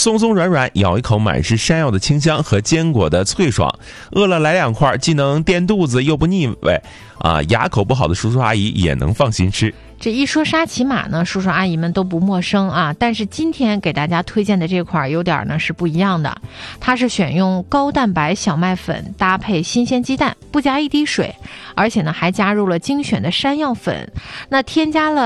松松软软，咬一口满是山药的清香和坚果的脆爽。饿了来2块，既能垫肚子又不腻味啊！牙口不好的叔叔阿姨也能放心吃。 这一说沙琪玛呢，叔叔阿姨们都不陌生啊。但是今天给大家推荐的这款有点呢是不一样的，它是选用高蛋白小麦粉搭配新鲜鸡蛋，不加一滴水，而且呢还加入了精选的山药粉，那添加了